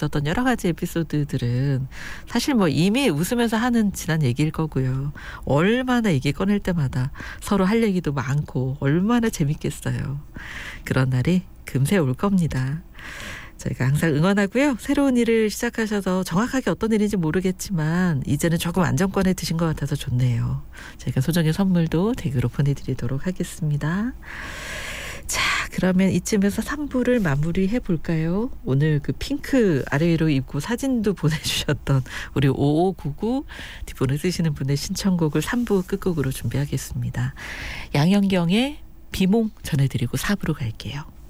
있었던 여러 가지 에피소드들은 사실 뭐 이미 웃으면서 하는 지난 얘기일 거고요. 얼마나 얘기 꺼낼 때마다 서로 할 얘기도 많고 얼마나 재밌겠어요. 그런 날이 금세 올 겁니다. 저희가 항상 응원하고요. 새로운 일을 시작하셔서 정확하게 어떤 일인지 모르겠지만 이제는 조금 안정권에 드신 것 같아서 좋네요. 저희가 소정의 선물도 댁으로 보내드리도록 하겠습니다. 자, 그러면 이쯤에서 3부를 마무리해 볼까요? 오늘 그 핑크 아래 위로 입고 사진도 보내주셨던 우리 5599 뒷번호 쓰시는 분의 신청곡을 3부 끝곡으로 준비하겠습니다. 양현경의 비몽 전해드리고 4부로 갈게요.